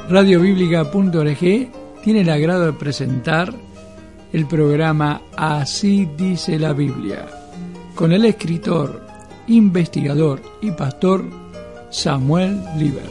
Radiobiblica.org tiene el agrado de presentar el programa Así dice la Biblia, con el escritor, investigador y pastor Samuel Liber.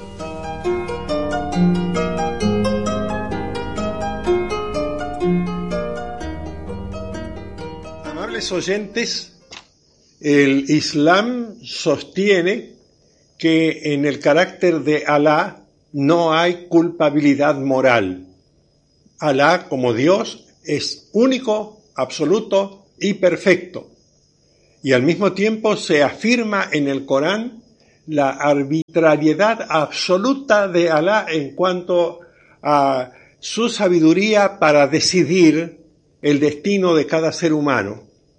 Amables oyentes, el Islam sostiene que en el carácter de Alá no hay culpabilidad moral. Alá, como Dios, es único, absoluto y perfecto. Y al mismo tiempo se afirma en el Corán la arbitrariedad absoluta de Alá en cuanto a su sabiduría para decidir el destino de cada ser humano.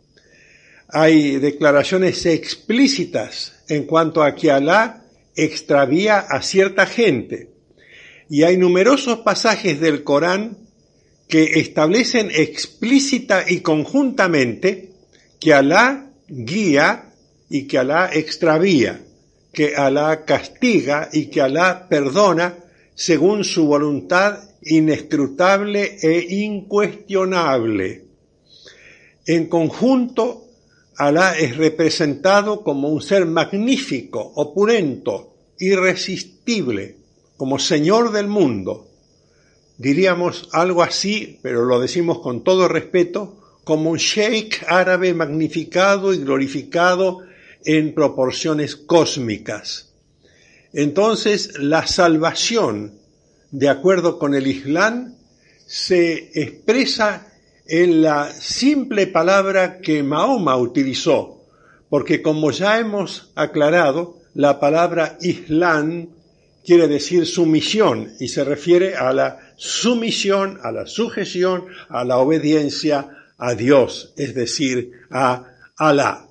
Hay declaraciones explícitas en cuanto a que Alá extravía a cierta gente. Y hay numerosos pasajes del Corán que establecen explícita y conjuntamente que Alá guía y que Alá extravía, que Alá castiga y que Alá perdona según su voluntad inescrutable e incuestionable. En conjunto, Alá es representado como un ser magnífico, opulento, irresistible, como Señor del mundo. Diríamos algo así, pero lo decimos con todo respeto, como un sheikh árabe magnificado y glorificado en proporciones cósmicas. Entonces, la salvación, de acuerdo con el Islam, se expresa en la simple palabra que Mahoma utilizó, porque como ya hemos aclarado, la palabra Islam quiere decir sumisión y se refiere a la sumisión, a la sujeción, a la obediencia a Dios, es decir, a Alá.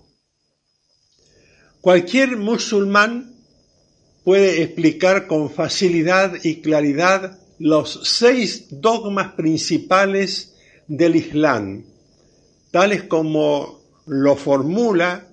Cualquier musulmán puede explicar con facilidad y claridad los 6 dogmas principales del Islam, tales como los formula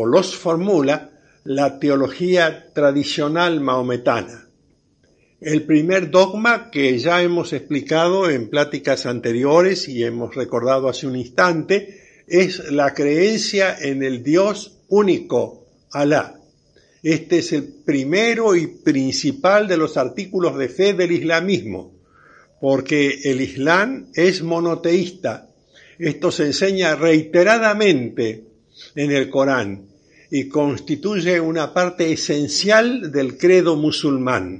la teología tradicional maometana. El primer dogma, que ya hemos explicado en pláticas anteriores y hemos recordado hace un instante, es la creencia en el Dios único, Alá. Este es el primero y principal de los artículos de fe del islamismo, porque el Islam es monoteísta. Esto se enseña reiteradamente en el Corán y constituye una parte esencial del credo musulmán.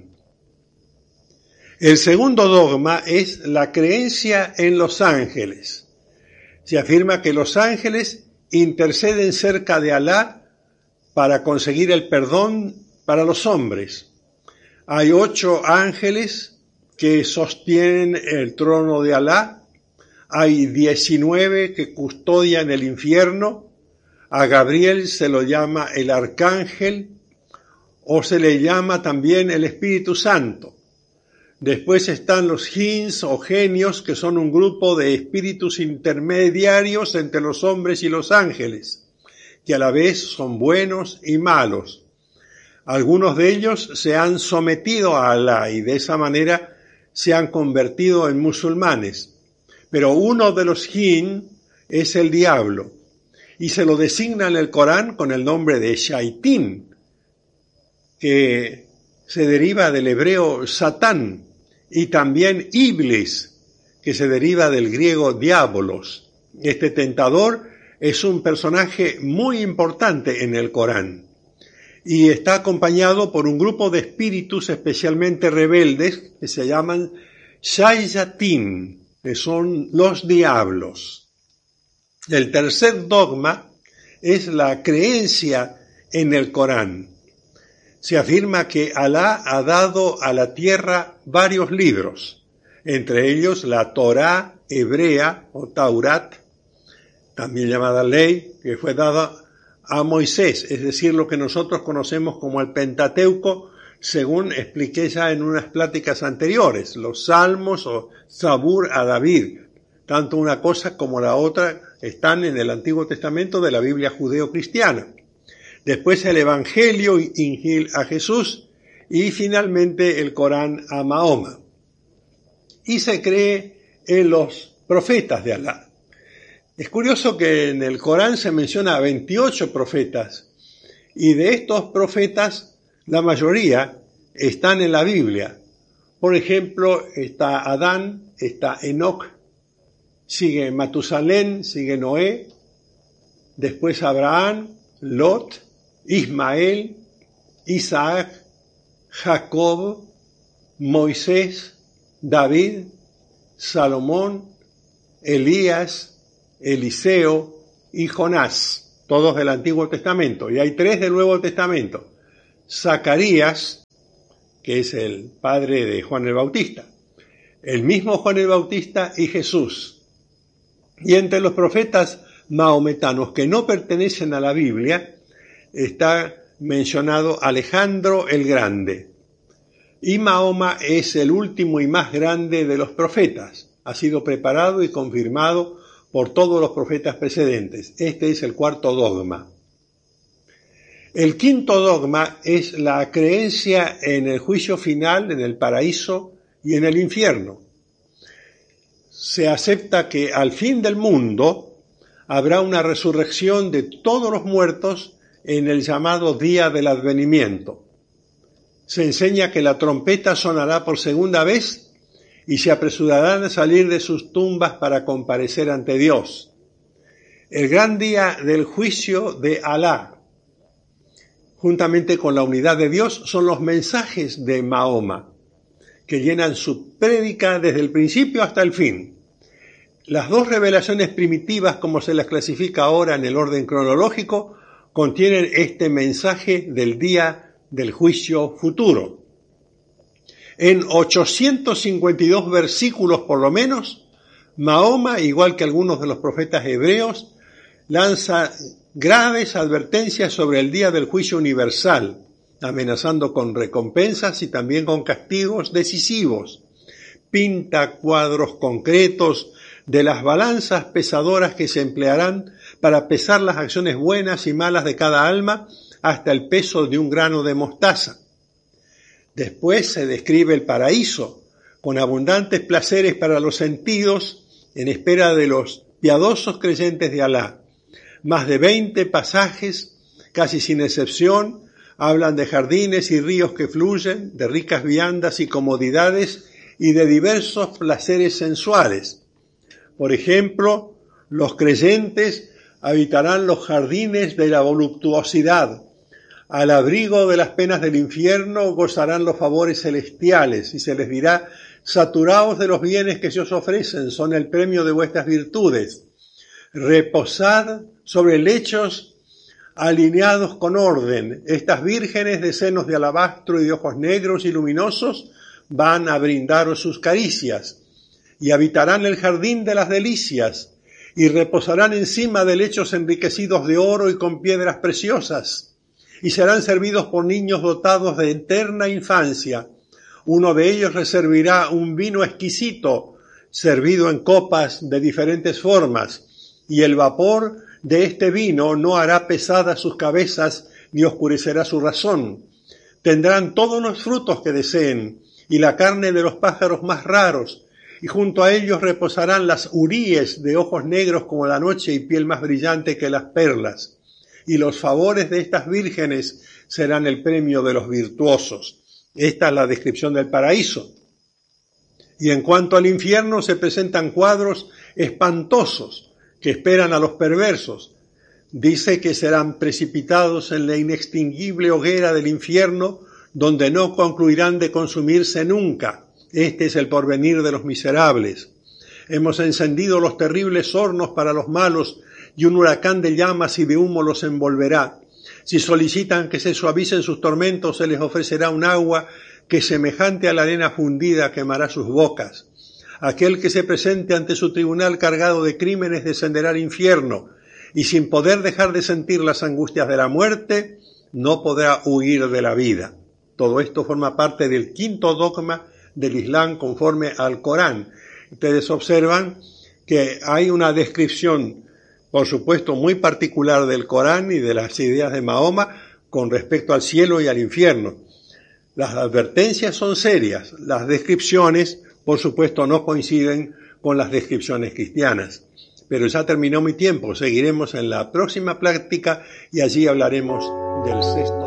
El segundo dogma es la creencia en los ángeles. Se afirma que los ángeles interceden cerca de Alá para conseguir el perdón para los hombres. Hay 8 ángeles que sostienen el trono de Alá, hay 19 que custodian el infierno, a Gabriel se lo llama el arcángel, o se le llama también el Espíritu Santo. Después están los jins o genios, que son un grupo de espíritus intermediarios entre los hombres y los ángeles, que a la vez son buenos y malos. Algunos de ellos se han sometido a Alá y de esa manera se han convertido en musulmanes. Pero uno de los jin es el diablo, y se lo designa en el Corán con el nombre de Shaitín, que se deriva del hebreo Satán, y también Iblis, que se deriva del griego diabolos. Este tentador es un personaje muy importante en el Corán y está acompañado por un grupo de espíritus especialmente rebeldes que se llaman Shayatín, que son los diablos. El tercer dogma es la creencia en el Corán. Se afirma que Alá ha dado a la tierra varios libros, entre ellos la Torá hebrea o Taurat, también llamada ley, que fue dada a Moisés, es decir, lo que nosotros conocemos como el Pentateuco, según expliqué ya en unas pláticas anteriores, los Salmos o Zabur a David. Tanto una cosa como la otra están en el Antiguo Testamento de la Biblia judeo-cristiana. Después el Evangelio Injil a Jesús y finalmente el Corán a Mahoma. y se cree en los profetas de Alá. Es curioso que en el Corán se menciona a 28 profetas, y de estos profetas la mayoría están en la Biblia. Por ejemplo, está Adán, está Enoc, sigue Matusalén, sigue Noé, después Abraham, Lot, Ismael, Isaac, Jacob, Moisés, David, Salomón, Elías, Eliseo y Jonás, todos del Antiguo Testamento. Y hay 3 del Nuevo Testamento. Zacarías, que es el padre de Juan el Bautista, el mismo Juan el Bautista y Jesús. Y entre los profetas mahometanos que no pertenecen a la Biblia está mencionado Alejandro el Grande. Y Mahoma es el último y más grande de los profetas. Ha sido preparado y confirmado por todos los profetas precedentes. Este es el 4º dogma. El 5º dogma es la creencia en el juicio final, en el paraíso y en el infierno. Se acepta que al fin del mundo habrá una resurrección de todos los muertos en el llamado día del advenimiento. Se enseña que la trompeta sonará por segunda vez y se apresurarán a salir de sus tumbas para comparecer ante Dios. El gran día del juicio de Alá, juntamente con la unidad de Dios, son los mensajes de Mahoma, que llenan su prédica desde el principio hasta el fin. Las 2 revelaciones primitivas, como se las clasifica ahora en el orden cronológico, contienen este mensaje del día del juicio futuro. En 852 versículos por lo menos, Mahoma, igual que algunos de los profetas hebreos, lanza graves advertencias sobre el día del juicio universal, amenazando con recompensas y también con castigos decisivos. Pinta cuadros concretos de las balanzas pesadoras que se emplearán para pesar las acciones buenas y malas de cada alma hasta el peso de un grano de mostaza. Después se describe el paraíso, con abundantes placeres para los sentidos, en espera de los piadosos creyentes de Alá. Más de 20 pasajes, casi sin excepción, hablan de jardines y ríos que fluyen, de ricas viandas y comodidades y de diversos placeres sensuales. Por ejemplo, los creyentes habitarán los jardines de la voluptuosidad. Al abrigo de las penas del infierno gozarán los favores celestiales y se les dirá: saturaos de los bienes que se os ofrecen, son el premio de vuestras virtudes. Reposad sobre lechos alineados con orden. Estas vírgenes de senos de alabastro y de ojos negros y luminosos van a brindaros sus caricias, y habitarán el jardín de las delicias, y reposarán encima de lechos enriquecidos de oro y con piedras preciosas, y serán servidos por niños dotados de eterna infancia. Uno de ellos les servirá un vino exquisito, servido en copas de diferentes formas, y el vapor de este vino no hará pesadas sus cabezas ni oscurecerá su razón. Tendrán todos los frutos que deseen y la carne de los pájaros más raros, y junto a ellos reposarán las huríes de ojos negros como la noche y piel más brillante que las perlas. Y los favores de estas vírgenes serán el premio de los virtuosos. Esta es la descripción del paraíso. Y en cuanto al infierno se presentan cuadros espantosos que esperan a los perversos. Dice que serán precipitados en la inextinguible hoguera del infierno, donde no concluirán de consumirse nunca. Este es el porvenir de los miserables. Hemos encendido los terribles hornos para los malos, y un huracán de llamas y de humo los envolverá. Si solicitan que se suavicen sus tormentos, se les ofrecerá un agua que, semejante a la arena fundida, quemará sus bocas. Aquel que se presente ante su tribunal cargado de crímenes descenderá al infierno, y sin poder dejar de sentir las angustias de la muerte, no podrá huir de la vida. Todo esto forma parte del 5º dogma del Islam conforme al Corán. Ustedes observan que hay una descripción, por supuesto, muy particular del Corán y de las ideas de Mahoma con respecto al cielo y al infierno. Las advertencias son serias, las descripciones por supuesto no coinciden con las descripciones cristianas. Pero ya terminó mi tiempo, seguiremos en la próxima plática y allí hablaremos del sexto